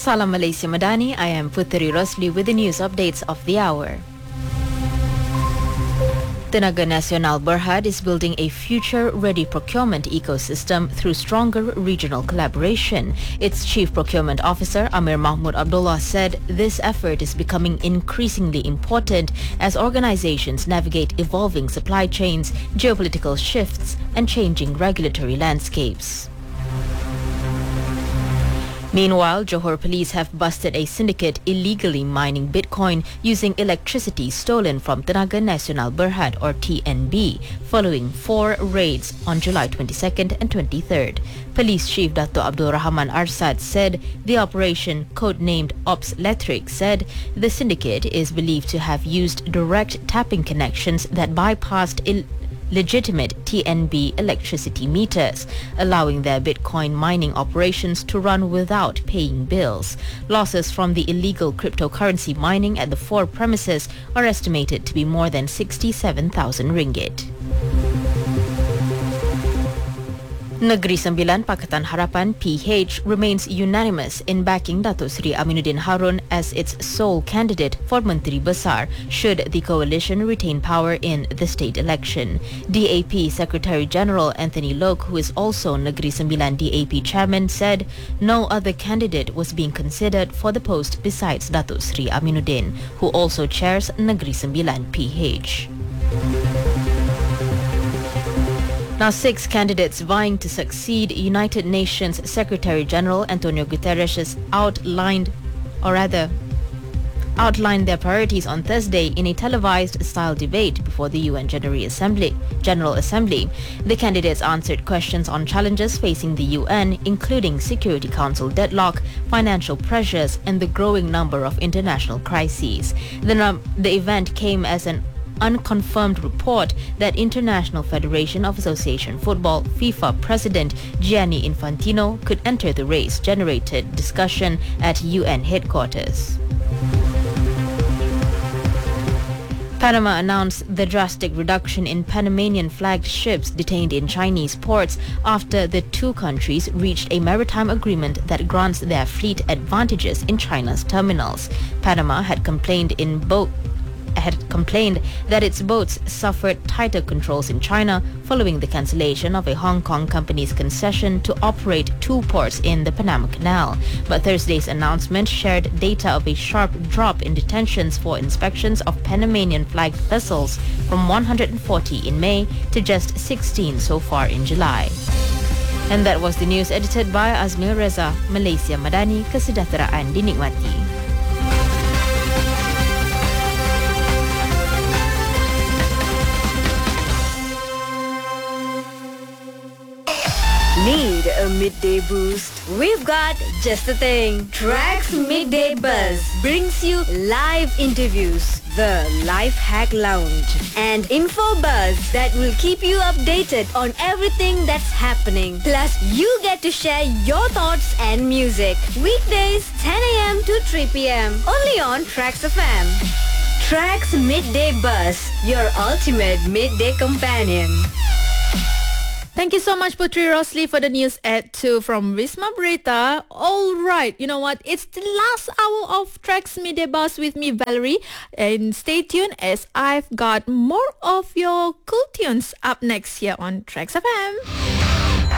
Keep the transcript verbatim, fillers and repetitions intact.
Salam Malaysia Madani, I am Puteri Rosli with the news updates of the hour. Tenaga Nasional Berhad is building a future-ready procurement ecosystem through stronger regional collaboration. Its Chief Procurement Officer, Amir Mahmud Abdullah, said this effort is becoming increasingly important as organizations navigate evolving supply chains, geopolitical shifts, and changing regulatory landscapes. Meanwhile, Johor police have busted a syndicate illegally mining Bitcoin using electricity stolen from Tenaga Nasional Berhad or T N B following four raids on July twenty-second and twenty-third. Police Chief Dato' Abdul Rahman Arsad said the operation, codenamed Ops Letric, said the syndicate is believed to have used direct tapping connections that bypassed il- legitimate T N B electricity meters, allowing their Bitcoin mining operations to run without paying bills. Losses from the illegal cryptocurrency mining at the four premises are estimated to be more than sixty-seven thousand ringgit. Negeri Sembilan Pakatan Harapan P H remains unanimous in backing Datuk Seri Aminuddin Harun as its sole candidate for Menteri Besar should the coalition retain power in the state election. D A P Secretary General Anthony Loke, who is also Negeri Sembilan D A P chairman, said no other candidate was being considered for the post besides Datuk Seri Aminuddin, who also chairs Negeri Sembilan P H. Now, six candidates vying to succeed United Nations Secretary-General Antonio Guterres has outlined, or rather, outlined their priorities on Thursday in a televised-style debate before the U N General Assembly. General Assembly. The candidates answered questions on challenges facing the U N, including Security Council deadlock, financial pressures, and the growing number of international crises. The, num- the event came as an unconfirmed report that International Federation of Association Football FIFA President Gianni Infantino could enter the race generated discussion at U N headquarters. Panama announced the drastic reduction in Panamanian-flagged ships detained in Chinese ports after the two countries reached a maritime agreement that grants their fleet advantages in China's terminals. Panama had complained in both had complained that its boats suffered tighter controls in China following the cancellation of a Hong Kong company's concession to operate two ports in the Panama Canal. But Thursday's announcement shared data of a sharp drop in detentions for inspections of Panamanian-flagged vessels from one hundred forty in May to just sixteen so far in July. And that was the news edited by Azmil Reza. Malaysia Madani, kesejahteraan dinikmati. Need a midday boost? We've got just the thing. Tracks Midday Buzz brings you live interviews, the Life Hack Lounge, and info buzz that will keep you updated on everything that's happening. Plus, you get to share your thoughts and music. Weekdays, ten a.m. to three p.m. Only on Tracks F M. Tracks Midday Buzz, your ultimate midday companion. Thank you so much, Putri Rosli, for the news at two from Wisma Berita. All right, you know what? It's the last hour of Tracks Midday Buzz with me, Valerie. And stay tuned as I've got more of your cool tunes up next here on Tracks F M.